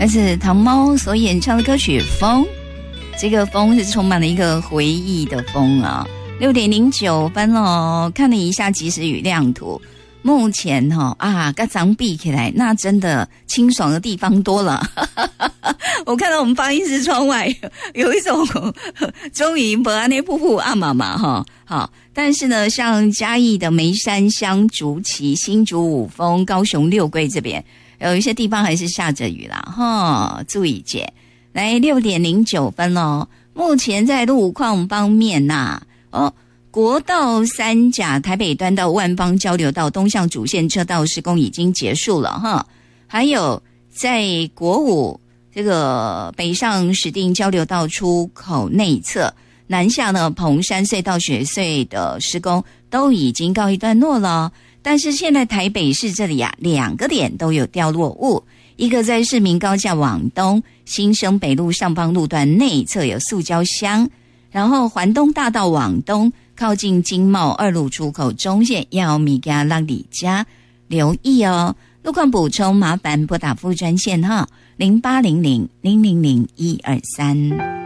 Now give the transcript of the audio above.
来自唐猫所演唱的歌曲《风》，这个风是充满了一个回忆的风啊。6:09分哦，看了一下即时雨量图，目前跟咱比起来，那真的清爽的地方多了。我看到我们放映室窗外有一种终于不安那瀑布阿妈嘛哈，好，但是呢，像嘉义的梅山乡、竹崎、新竹五峰、高雄六龟这边，有一些地方还是下着雨啦哈，注意些。来6:09分哦，目前在路况方面国道三甲台北端到万芳交流道东向主线车道施工已经结束了哈，还有在国五这个北上石碇交流道出口内侧，南下呢蓬山隧道雪隧的施工都已经告一段落了，但是现在台北市这里2个点都有掉落物，一个在市民高架往东新生北路上方路段内侧有塑胶箱，然后环东大道往东靠近经贸2路出口中线要米加拉里加留意哦。路况补充麻烦拨打副专线哈，0800-000-123。